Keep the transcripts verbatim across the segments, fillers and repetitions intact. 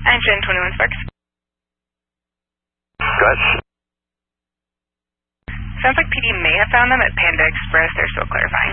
Engine twenty-one Sparks. Good. Sounds like P D may have found them at Panda Express. They're still clarifying.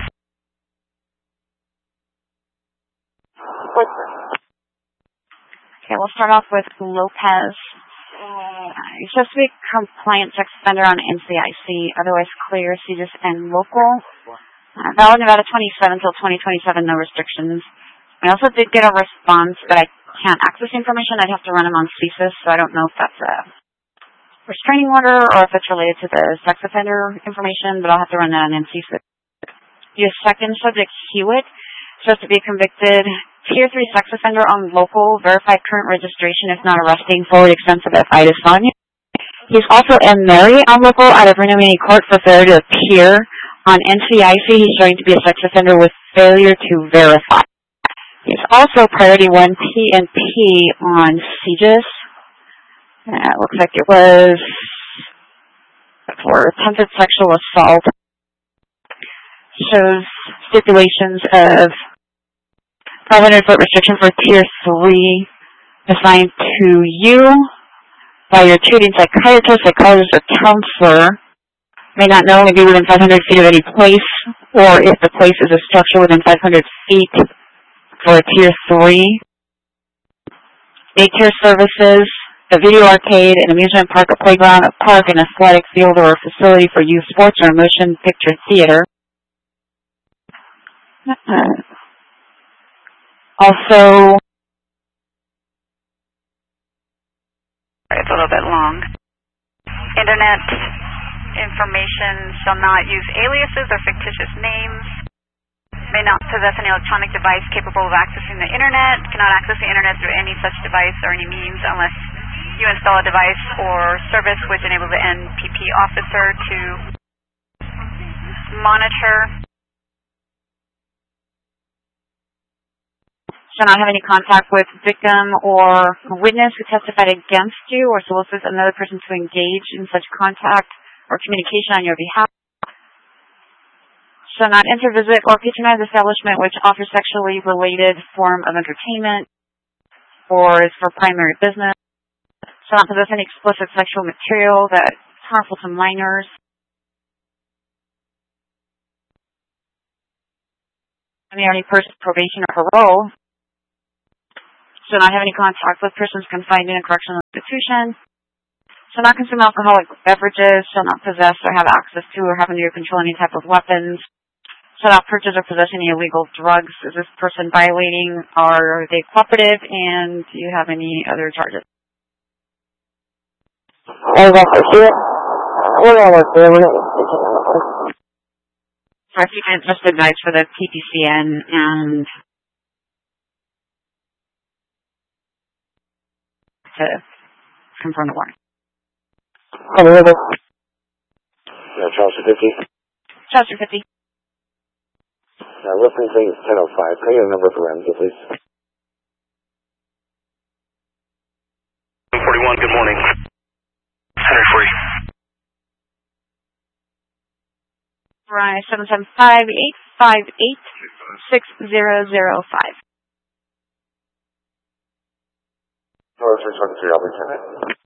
Okay, we'll start off with Lopez. Uh, he's supposed to be compliant sex offender on N C I C, otherwise clear, C J I S and local. Uh, valid Nevada twenty-seven till twenty twenty-seven, no restrictions. I also did get a response, but I can't access information. I'd have to run him on C S I S, so I don't know if that's a restraining order or if it's related to the sex offender information, but I'll have to run that on C S I S. Your second subject, Hewitt, supposed to be convicted Tier three sex offender on local, verified current registration if not arresting, fully extensive F I felony. He's also in Mary on local out of Reno Muni Court for failure to appear. On N C I C, he's showing to be a sex offender with failure to verify. He's also priority one P and P on C J I S. Uh, looks like it was for attempted sexual assault. Shows stipulations of five hundred foot restriction for Tier three assigned to you by your treating psychiatrist, psychologist, or counselor. May not know, may be within five hundred feet of any place, or if the place is a structure within five hundred feet for a Tier three. Daycare services, a video arcade, an amusement park, a playground, a park, an athletic field, or a facility for youth sports or motion picture theater. Uh, Also, it's a little bit long. Internet information shall not use aliases or fictitious names. May not possess any electronic device capable of accessing the Internet. Cannot access the Internet through any such device or any means unless you install a device or service which enables the N P P officer to monitor. Shall not have any contact with victim or witness who testified against you or solicits another person to engage in such contact or communication on your behalf. Shall not enter, visit, or patronize establishment which offers sexually related form of entertainment or is for primary business. Shall not possess any explicit sexual material that is harmful to minors. Any person, probation, or parole. Shall not have any contact with persons confined in a correctional institution. Shall not consume alcoholic beverages. Shall not possess or have access to or have under your control any type of weapons. Shall not purchase or possess any illegal drugs. Is this person violating? Are they cooperative? And do you have any other charges? I got to see it. We're almost there. We're So if you can just advise for the P P C N and to confirm the warrant. Come over. Yeah, Charleston fifty. Charleston fifty. Uh, referencing is ten oh five. Can I get a number for Ramsey, please? one forty-one, good morning. Center for you. Right, seven seven five, eight five eight, six zero zero five. North three twenty-three, I'll return it.